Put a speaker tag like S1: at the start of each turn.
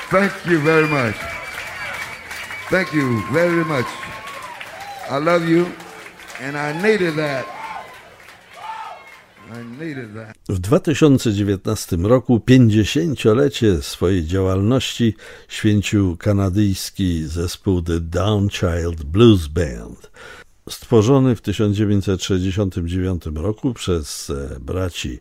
S1: Thank you very much. Thank you very much. I love you and I needed that. W 2019 roku 50-lecie swojej działalności święcił kanadyjski zespół The Downchild Blues Band. Stworzony w 1969 roku przez braci